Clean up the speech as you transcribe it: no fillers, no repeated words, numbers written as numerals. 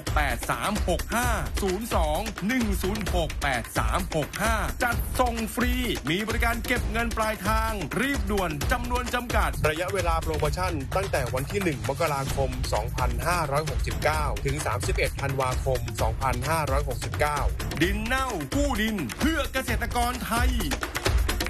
จัดส่งฟรีมีบริการเก็บเงินปลายทางรีบด่วนจำนวนจำกัดระยะเวลาโปรโมชั่นตั้งแต่วันที่1มกราคม2569ถึง31ธันวาคม2569ดินเน่ากู้ดินเพื่อเกษตรกรไทย